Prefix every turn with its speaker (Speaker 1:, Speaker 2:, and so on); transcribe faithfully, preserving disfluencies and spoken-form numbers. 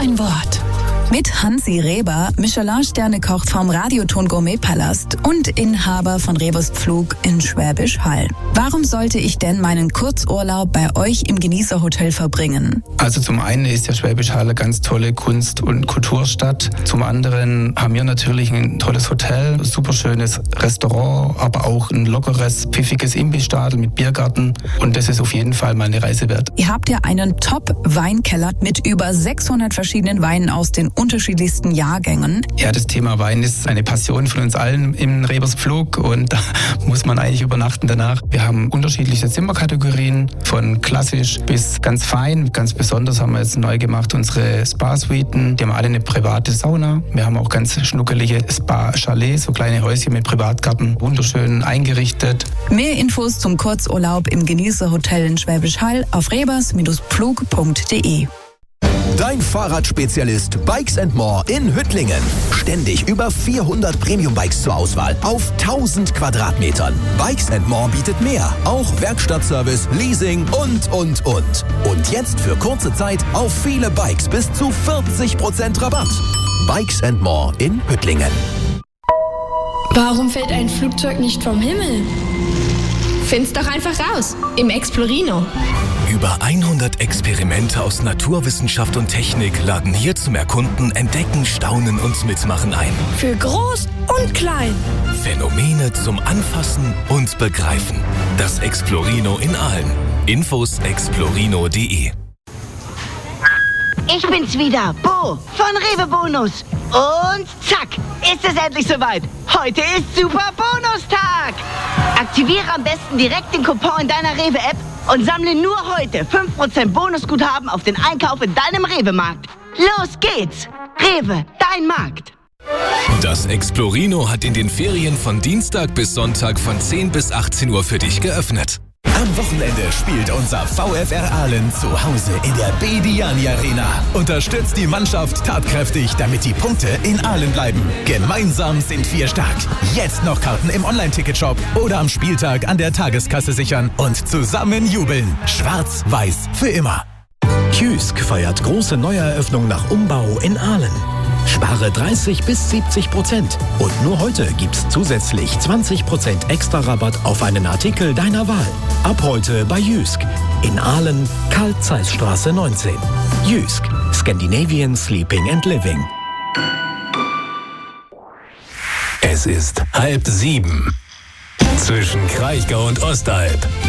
Speaker 1: ein Wort. Mit Hansi Reber, Michelin-Sterne-Koch vom Radioton Gourmet-Palast und Inhaber von Rebers Pflug in Schwäbisch Hall. Warum sollte ich denn meinen Kurzurlaub bei euch im Genießerhotel verbringen?
Speaker 2: Also zum einen ist der Schwäbisch Hall eine ganz tolle Kunst- und Kulturstadt. Zum anderen haben wir natürlich ein tolles Hotel, ein super schönes Restaurant, aber auch ein lockeres, pfiffiges Imbissstadel mit Biergarten. Und das ist auf jeden Fall mal eine Reise wert.
Speaker 1: Ihr habt ja einen Top-Weinkeller mit über sechshundert verschiedenen Weinen aus den unterschiedlichsten Jahrgängen.
Speaker 2: Ja, das Thema Wein ist eine Passion von uns allen im Rebers Pflug und da muss man eigentlich übernachten danach. Wir haben unterschiedliche Zimmerkategorien, von klassisch bis ganz fein. Ganz besonders haben wir jetzt neu gemacht unsere Spa-Suiten. Die haben alle eine private Sauna. Wir haben auch ganz schnuckelige Spa-Chalets, so kleine Häuschen mit Privatgarten, wunderschön eingerichtet.
Speaker 1: Mehr Infos zum Kurzurlaub im Genießerhotel in Schwäbisch Hall auf rebers Pflug punkt de.
Speaker 3: Dein Fahrradspezialist Bikes and More in Hüttlingen. Ständig über vierhundert Premium-Bikes zur Auswahl auf tausend Quadratmetern. Bikes and More bietet mehr, auch Werkstattservice, Leasing und, und, und. Und jetzt für kurze Zeit auf viele Bikes bis zu vierzig Prozent Rabatt. Bikes and More in Hüttlingen.
Speaker 4: Warum fällt ein Flugzeug nicht vom Himmel? Find's doch einfach raus im Explorino.
Speaker 5: Über hundert Experimente aus Naturwissenschaft und Technik laden hier zum Erkunden, Entdecken, Staunen und Mitmachen ein.
Speaker 4: Für groß und klein.
Speaker 5: Phänomene zum Anfassen und Begreifen. Das Explorino in Aalen. Infos explorino punkt de.
Speaker 6: Ich bin's wieder, Bo von Rewe Bonus. Und zack, ist es endlich soweit. Heute ist Super Bonustag. Aktiviere am besten direkt den Coupon in deiner Rewe-App und sammle nur heute fünf Prozent Bonusguthaben auf den Einkauf in deinem Rewe-Markt. Los geht's! Rewe, dein Markt.
Speaker 5: Das Explorino hat in den Ferien von Dienstag bis Sonntag von zehn bis achtzehn Uhr für dich geöffnet.
Speaker 3: Am Wochenende spielt unser VfR Aalen zu Hause in der Bediani Arena. Unterstützt die Mannschaft tatkräftig, damit die Punkte in Aalen bleiben. Gemeinsam sind wir stark. Jetzt noch Karten im Online-Ticketshop oder am Spieltag an der Tageskasse sichern und zusammen jubeln. Schwarz-Weiß für immer.
Speaker 7: Jysk feiert große Neueröffnung nach Umbau in Aalen. Spare dreißig bis siebzig Prozent. Und nur heute gibt's zusätzlich zwanzig Prozent extra Rabatt auf einen Artikel deiner Wahl. Ab heute bei Jysk. In Aalen, Karl-Zeiss-Straße neunzehn. Jysk, Scandinavian Sleeping and Living.
Speaker 5: Es ist halb sieben. Zwischen Kraichgau und Ostalb.